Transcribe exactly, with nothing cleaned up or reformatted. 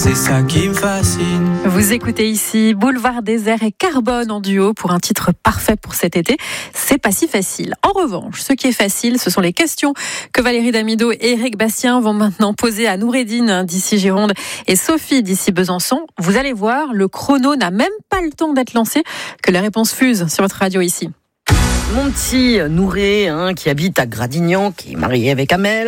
C'est ça qui me fascine. Vous écoutez ici Boulevard Désert et Carbone en duo pour un titre parfait pour cet été. C'est pas si facile. En revanche, ce qui est facile, ce sont les questions que Valérie Damido et Éric Bastien vont maintenant poser à Noureddine d'ici Gironde et Sophie d'ici Besançon. Vous allez voir, le chrono n'a même pas le temps d'être lancé que les réponses fusent sur votre radio ici. Mon petit Nouré, hein, qui habite à Gradignan, qui est marié avec Amel.